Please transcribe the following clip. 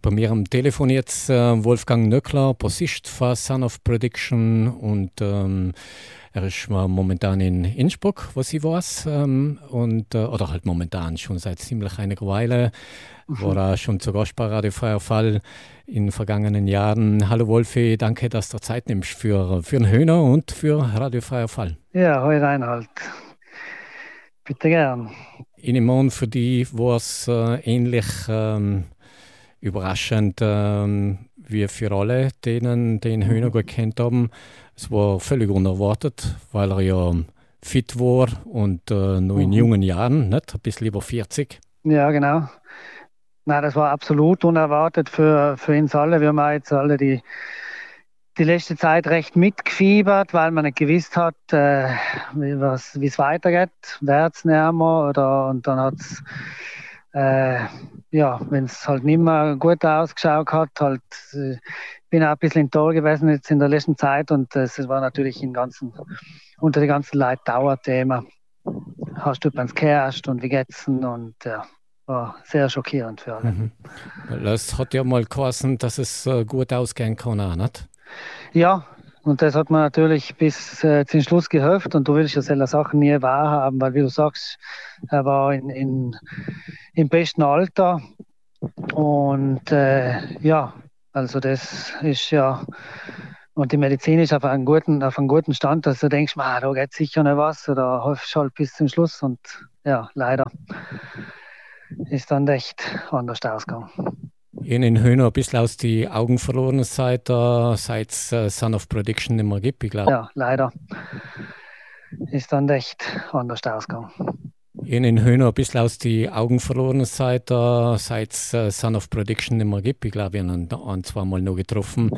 Bei mir am Telefon jetzt Wolfgang Nöckler, Bassist von Son of Prediction und er ist momentan in Innsbruck, was ich weiß, oder halt momentan schon seit ziemlich einiger Weile, war er schon zu Gast bei Radio Freier Fall in den vergangenen Jahren. Hallo Wolfi, danke, dass du Zeit nimmst für den Höhner und für Radio Freier Fall. Ja, hoi Reinhard. Bitte gern. Ich nehme an, für die war es ähnlich überraschend wie für alle, denen den Höhner gut kennt haben. Es war völlig unerwartet, weil er ja fit war und noch in jungen Jahren, nicht? Ein bisschen über 40. Ja, genau. Nein, das war absolut unerwartet für uns alle. Wir haben jetzt alle die letzte Zeit recht mitgefiebert, weil man nicht gewusst hat, wie es weitergeht. Wärts näher oder und dann hat es wenn es halt nicht mehr gut ausgeschaut hat, bin auch ein bisschen enttäuscht gewesen jetzt in der letzten Zeit und es war natürlich unter den ganzen Leuten Dauerthema. Hast du übrigens gehört und wie geht's denn? Und ja, war sehr schockierend für alle. Mhm. Es hat ja mal geheißen, dass es gut ausgehen kann, auch nicht? Ja, und das hat man natürlich bis zum Schluss gehofft und du willst ja solche Sachen nie wahrhaben, weil wie du sagst, er war im besten Alter und also das ist ja, und die Medizin ist auf einem guten Stand, dass du denkst, da geht sicher noch was oder hoffst halt bis zum Schluss und ja, leider ist dann echt anders ausgegangen. Ihnen Höhner ein bisschen aus die Augen verloren seit es Son of Prediction nicht mehr gibt, ich glaube. Ja, leider ist dann echt anders ausgegangen. Ihnen Höhner ein bisschen aus die Augen verloren seit es Son of Prediction nicht mehr gibt. Ich glaube, ich habe ihn ein, zwei Mal noch getroffen.